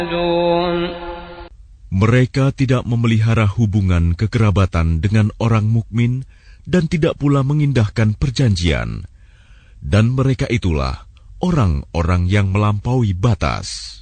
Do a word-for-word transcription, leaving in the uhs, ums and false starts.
Mereka tidak memelihara hubungan kekerabatan dengan orang mukmin dan tidak pula mengindahkan perjanjian. Dan mereka itulah orang-orang yang melampaui batas.